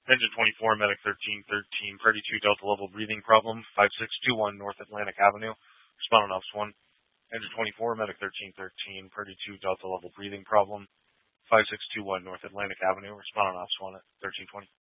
Engine 24, Medic 1313, Party 2 Delta level breathing problem, 5621 North Atlantic Avenue. Respond on Ops 1. Engine 24, Medic 1313, Party 2 Delta level breathing problem, 5621 North Atlantic Avenue. Respond on Ops 1 at 1320.